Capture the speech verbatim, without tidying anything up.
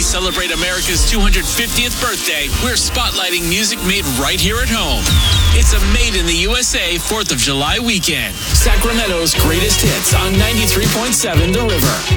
we celebrate America's two hundred fiftieth birthday, we're spotlighting music made right here at home. It's a Made in the U S A fourth of July weekend. Sacramento's greatest hits on ninety-three point seven The River.